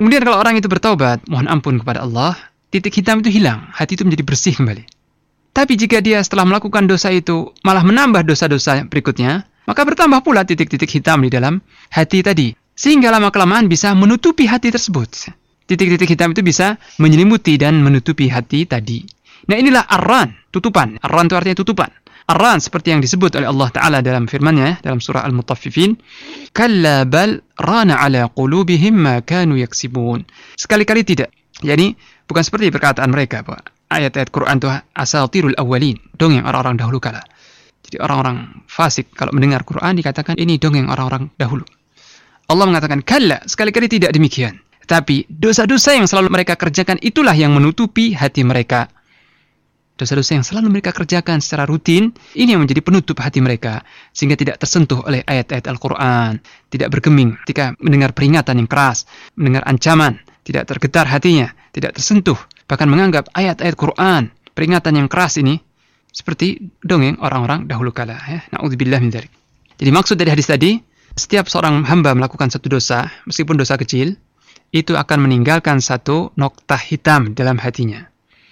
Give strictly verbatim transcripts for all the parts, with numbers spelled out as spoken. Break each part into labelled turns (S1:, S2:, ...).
S1: Kemudian kalau orang itu bertaubat, mohon ampun kepada Allah, titik hitam itu hilang, hati itu menjadi bersih kembali. Tapi jika dia setelah melakukan dosa itu malah menambah dosa-dosa berikutnya, maka bertambah pula titik-titik hitam di dalam hati tadi. Sehingga lama-kelamaan bisa menutupi hati tersebut. Titik-titik hitam itu bisa menyelimuti dan menutupi hati tadi. Nah inilah ar-ran, tutupan. Ar-ran itu artinya tutupan. Ar-ran seperti yang disebut oleh Allah Ta'ala dalam firman-Nya dalam surah Al-Mutaffifin, kalla bal rana ala qulubihim ma kanu yaksibun. Sekali-kali tidak. Yani bukan seperti perkataan mereka bahwa ayat-ayat Quran itu asatirul awwalin, dongeng orang-orang dahulu kala. Jadi orang-orang fasik kalau mendengar Quran dikatakan ini dongeng orang-orang dahulu. Allah mengatakan kalla, sekali-kali tidak demikian. Tapi dosa-dosa yang selalu mereka kerjakan itulah yang menutupi hati mereka. Dosa-dosa yang selalu mereka kerjakan secara rutin, ini yang menjadi penutup hati mereka. Sehingga tidak tersentuh oleh ayat-ayat Al-Quran. Tidak bergeming ketika mendengar peringatan yang keras, mendengar ancaman. Tidak tergetar hatinya, tidak tersentuh. Bahkan menganggap ayat-ayat Quran, peringatan yang keras ini, seperti dongeng orang-orang dahulu kala. Ya. Na'udzubillah min dzalik. Jadi maksud dari hadis tadi, setiap seorang hamba melakukan satu dosa, meskipun dosa kecil, itu akan meninggalkan satu noktah hitam dalam hatinya.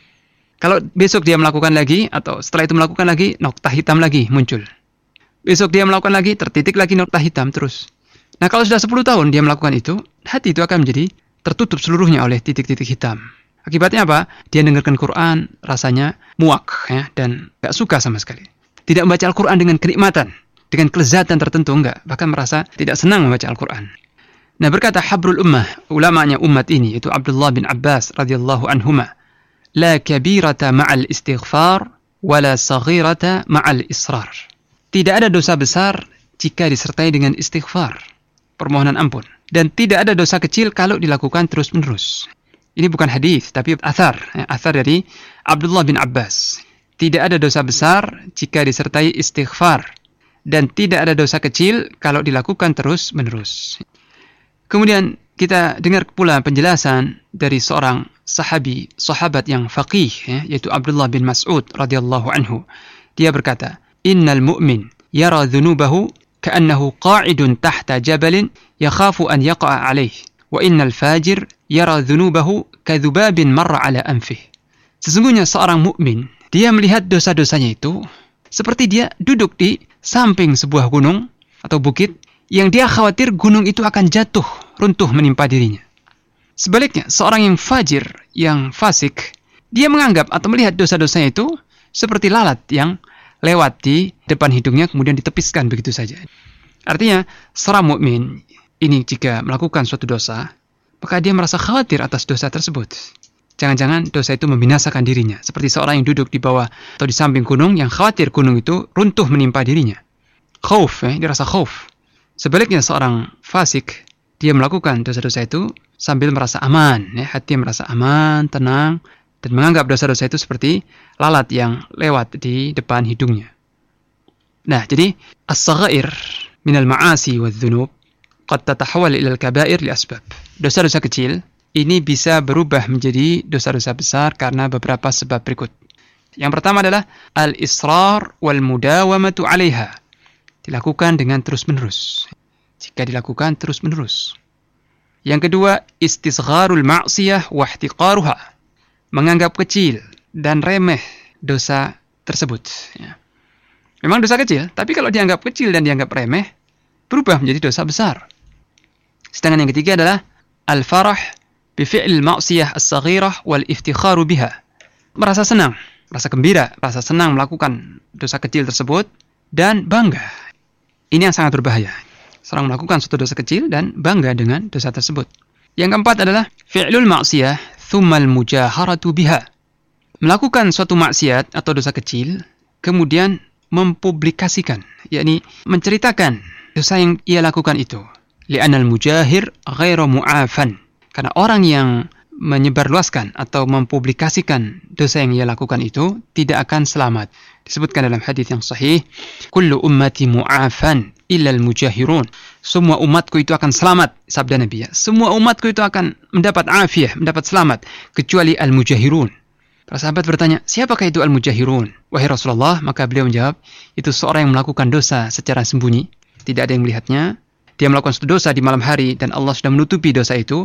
S1: Kalau besok dia melakukan lagi, atau setelah itu melakukan lagi, noktah hitam lagi muncul. Besok dia melakukan lagi, tertitik lagi noktah hitam terus. Nah kalau sudah sepuluh tahun dia melakukan itu, hati itu akan menjadi tertutup seluruhnya oleh titik-titik hitam. Akibatnya apa? Dia dengarkan Quran, rasanya muak, ya, dan gak suka sama sekali. Tidak membaca Al-Quran dengan kenikmatan, dengan kelezatan tertentu, enggak. Bahkan merasa tidak senang membaca Al-Quran. Nah berkata Habrul Ummah, ulamanya umat ini, itu Abdullah bin Abbas radhiyallahu anhuma, la kabirata ma'al istighfar wala saghirata ma'al israr. Tidak ada dosa besar jika disertai dengan istighfar, permohonan ampun, dan tidak ada dosa kecil kalau dilakukan terus-menerus. Ini bukan hadis tapi athar, ya, athar dari Abdullah bin Abbas. Tidak ada dosa besar jika disertai istighfar, dan tidak ada dosa kecil kalau dilakukan terus-menerus. Kemudian kita dengar pula penjelasan dari seorang sahabi, sahabat yang faqih, ya, yaitu Abdullah bin Mas'ud radhiyallahu anhu. Dia berkata, "Innal mu'min yara dhunubahu ka'annahu qa'idun tahta jabalin yakhafu an yaqa'a 'alayhi, wa innal fajir yara dhunubahu kadhubabin marra 'ala anfih." Sesungguhnya seorang mukmin, dia melihat dosa-dosanya itu seperti dia duduk di samping sebuah gunung atau bukit yang dia khawatir gunung itu akan jatuh, runtuh menimpa dirinya. Sebaliknya, seorang yang fajir, yang fasik, dia menganggap atau melihat dosa-dosanya itu seperti lalat yang lewat di depan hidungnya kemudian ditepiskan begitu saja. Artinya, seorang mukmin ini jika melakukan suatu dosa, maka dia merasa khawatir atas dosa tersebut. Jangan-jangan dosa itu membinasakan dirinya, seperti seorang yang duduk di bawah atau di samping gunung yang khawatir gunung itu runtuh menimpa dirinya. Khauf, eh, dia rasa khauf. Sebaliknya seorang fasik, dia melakukan dosa-dosa itu sambil merasa aman, ya, hati merasa aman, tenang, dan menganggap dosa-dosa itu seperti lalat yang lewat di depan hidungnya. Nah, jadi as-saghair minal ma'asi wadh-dhunub qad tatahawwal ila al-kaba'ir li asbab. Dosa-dosa kecil ini bisa berubah menjadi dosa-dosa besar karena beberapa sebab berikut. Yang pertama adalah al-israr wal mudawamatu 'alaiha. Dilakukan dengan terus-menerus. Jika dilakukan terus-menerus. Yang kedua, istisgharul ma'siyah wa ihtiqaruha. Menganggap kecil dan remeh dosa tersebut. Ya. Memang dosa kecil, tapi kalau dianggap kecil dan dianggap remeh, berubah menjadi dosa besar. Sedangkan yang ketiga adalah al-farah bi fi'l ma'siyah as-saghirah wal iftikharu biha. Merasa senang, merasa gembira, merasa senang melakukan dosa kecil tersebut dan bangga. Ini yang sangat berbahaya. Seorang melakukan suatu dosa kecil dan bangga dengan dosa tersebut. Yang keempat adalah fi'lul ma'siyah thummal mujaharatu biha. Melakukan suatu maksiat atau dosa kecil, kemudian mempublikasikan, yakni menceritakan dosa yang ia lakukan itu. Li'anal mujahir ghairu mu'afan. Karena orang yang menyebarluaskan atau mempublikasikan dosa yang ia lakukan itu tidak akan selamat. Disebutkan dalam hadis yang sahih, kullu ummati mu'afan illa al-mujahirun. Semua umatku itu akan selamat, sabda Nabi. Ya. Semua umatku itu akan mendapat afiah, mendapat selamat, kecuali al-mujahirun. Para sahabat bertanya, siapakah itu al-mujahirun? Wahai Rasulullah, maka beliau menjawab, itu seorang yang melakukan dosa secara sembunyi, tidak ada yang melihatnya. Dia melakukan suatu dosa di malam hari dan Allah sudah menutupi dosa itu.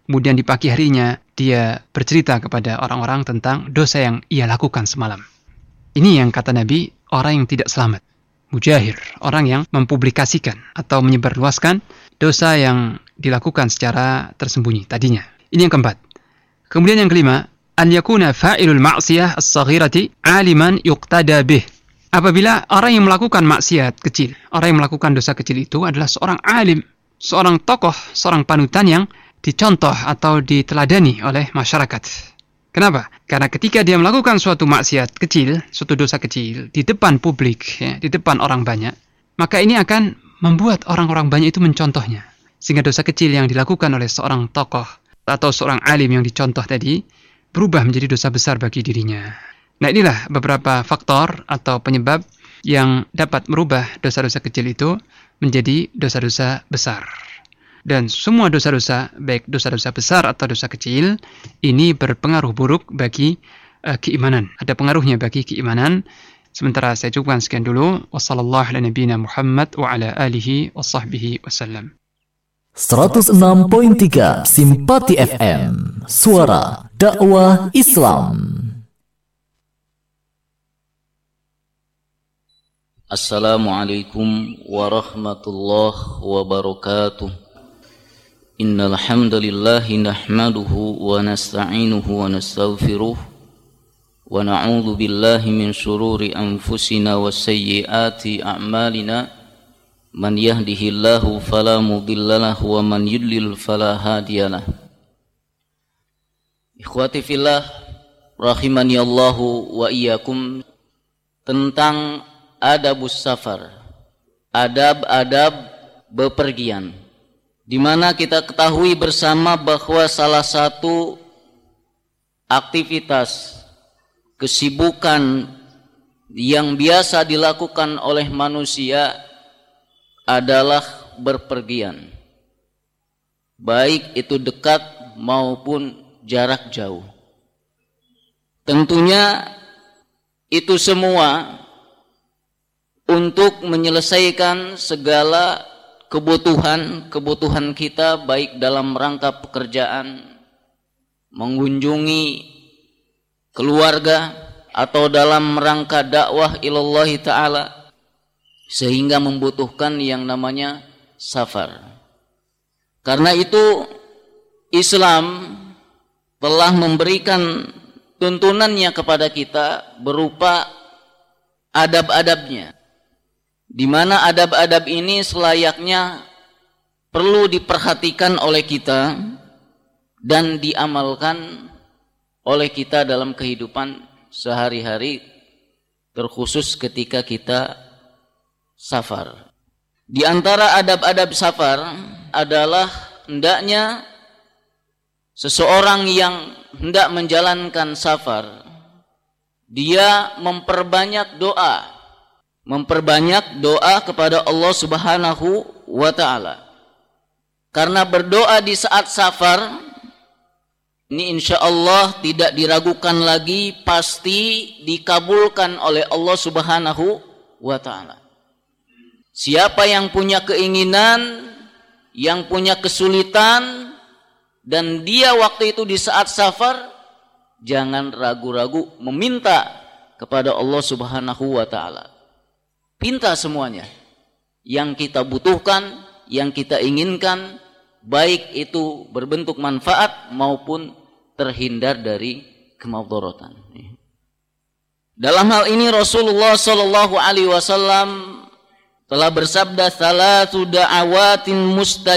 S1: kemudian di pagi harinya dia bercerita kepada orang-orang tentang dosa yang ia lakukan semalam. Ini yang kata Nabi, orang yang tidak selamat. Mujahir, orang yang mempublikasikan atau menyebarluaskan dosa yang dilakukan secara tersembunyi tadinya. Ini yang keempat. Kemudian yang kelima, an yakuna fa'ilul ma'siyah as-saghirati 'aliman yuqtada bih. Apabila orang yang melakukan maksiat kecil, orang yang melakukan dosa kecil itu adalah seorang alim, seorang tokoh, seorang panutan yang dicontoh atau diteladani oleh masyarakat. Kenapa? Karena ketika dia melakukan suatu maksiat kecil, suatu dosa kecil di depan publik, ya, di depan orang banyak, maka ini akan membuat orang-orang banyak itu mencontohnya. Sehingga dosa kecil yang dilakukan oleh seorang tokoh atau seorang alim yang dicontoh tadi berubah menjadi dosa besar bagi dirinya. Nah, inilah beberapa faktor atau penyebab yang dapat merubah dosa-dosa kecil itu menjadi dosa-dosa besar. Dan semua dosa-dosa, baik dosa-dosa besar atau dosa kecil, ini berpengaruh buruk bagi uh, keimanan. Ada pengaruhnya bagi keimanan. Sementara saya cukupkan sekian dulu. Wassallallahu ala nabiyina Muhammad wa ala alihi wa sahbihi wasallam.
S2: seratus enam koma tiga Simpati F M, suara dakwah Islam.
S3: Assalamualaikum warahmatullahi wabarakatuh. Innal hamdalillahi nahmaduhu wa nasta'inuhu wa nastaghfiruh wa na'udzu billahi min shururi anfusina wa sayyiati a'malina. Man yahdihillahu fala mudhillalah wa man yudlil fala hadiyalah. Ikhwati fillah rahimani Allahu wa iyyakum, tentang adabus safar, adab-adab bepergian, di mana kita ketahui bersama bahwa salah satu aktivitas kesibukan yang biasa dilakukan oleh manusia adalah berpergian, baik itu dekat maupun jarak jauh. Tentunya itu semua untuk menyelesaikan segala kebutuhan-kebutuhan kita, baik dalam rangka pekerjaan, mengunjungi keluarga, atau dalam rangka dakwah ilallah ta'ala, sehingga membutuhkan yang namanya safar. Karena itu Islam telah memberikan tuntunannya kepada kita berupa adab-adabnya, di mana adab-adab ini selayaknya perlu diperhatikan oleh kita dan diamalkan oleh kita dalam kehidupan sehari-hari, terkhusus ketika kita safar. Di antara adab-adab safar adalah hendaknya seseorang yang hendak menjalankan safar, dia memperbanyak doa, memperbanyak doa kepada Allah Subhanahu wa ta'ala. Karena berdoa di saat safar ini insya Allah tidak diragukan lagi, pasti dikabulkan oleh Allah Subhanahu wa ta'ala. Siapa yang punya keinginan, yang punya kesulitan, dan dia waktu itu di saat safar, jangan ragu-ragu meminta kepada Allah Subhanahu wa ta'ala. Pinta semuanya yang kita butuhkan, yang kita inginkan, baik itu berbentuk manfaat maupun terhindar dari kemadaratan. Dalam hal ini Rasulullah sallallahu alaihi wasallam telah bersabda, "Salatu da'awatin mustajabah